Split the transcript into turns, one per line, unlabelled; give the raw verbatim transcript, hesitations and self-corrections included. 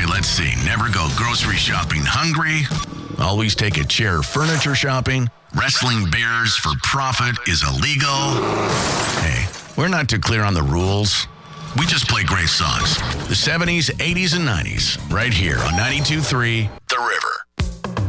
let's see. Never go grocery shopping hungry. Always take a chair furniture shopping. Wrestling bears for profit is illegal. Hey, we're not too clear on the rules. We just play great songs. The seventies, eighties, and nineties. Right here on ninety-two point three The River.